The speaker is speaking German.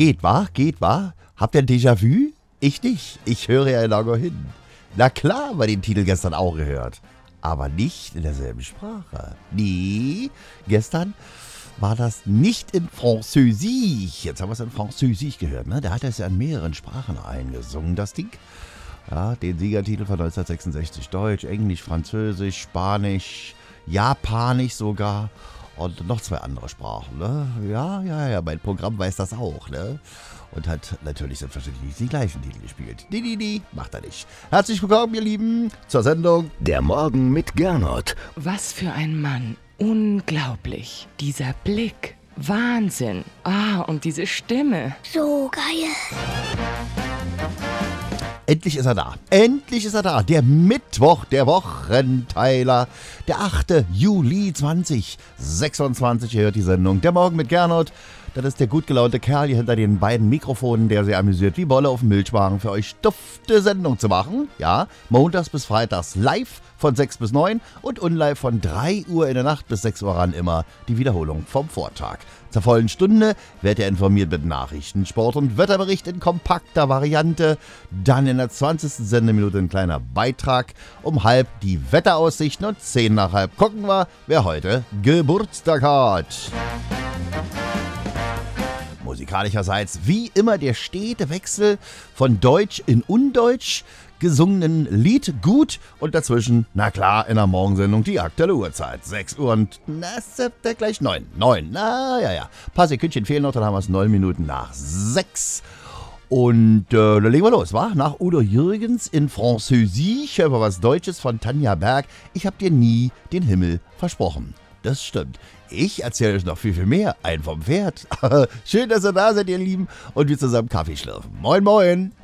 Geht, wa? Habt ihr ein Déjà-vu? Ich nicht. Ich höre ja lange hin. Na klar, wir den Titel gestern auch gehört. Aber nicht in derselben Sprache. Nee, gestern war das nicht in Französisch. Jetzt haben wir es in Französisch gehört, ne? Der hat es ja in mehreren Sprachen eingesungen, das Ding. Ja, den Siegertitel von 1966. Deutsch, Englisch, Französisch, Spanisch, Japanisch sogar. Und noch 2 andere Sprachen, ne? Ja, mein Programm weiß das auch, ne? Und hat natürlich selbstverständlich die gleichen Titel gespielt. Die, macht er nicht. Herzlich willkommen, ihr Lieben, zur Sendung Der Morgen mit Gernot. Was für ein Mann. Unglaublich. Dieser Blick. Wahnsinn. Und diese Stimme. So geil. Endlich ist er da. Der Mittwoch, der Wochenteiler. Der 8. Juli 2026. Ihr hört die Sendung Der Morgen mit Gernot. Das ist der gut gelaunte Kerl hier hinter den beiden Mikrofonen, der sehr amüsiert wie Bolle auf dem Milchwagen für euch dufte Sendung zu machen. Ja, montags bis freitags live von 6 bis 9 und unlive von 3 Uhr in der Nacht bis 6 Uhr ran immer die Wiederholung vom Vortag. Zur vollen Stunde werdet ihr informiert mit Nachrichten, Sport und Wetterbericht in kompakter Variante. Dann in der 20. Sendeminute ein kleiner Beitrag. Um halb die Wetteraussichten und 10 nach halb gucken wir, wer heute Geburtstag hat. Musikalischerseits wie immer der stete Wechsel von Deutsch in Undeutsch, gesungenen Lied gut und dazwischen, na klar, in der Morgensendung die aktuelle Uhrzeit. 6 Uhr und, gleich 9. 9, ja. Paar Sekündchen fehlen noch, dann haben wir es 9 Minuten nach 6. Und dann legen wir los, wa? Nach Udo Jürgens in Französisch, hören wir was Deutsches von Tanja Berg. Ich hab dir nie den Himmel versprochen. Das stimmt. Ich erzähle euch noch viel, viel mehr. Ein vom Pferd. Schön, dass ihr da seid, ihr Lieben. Und wir zusammen Kaffee schlürfen. Moin, moin.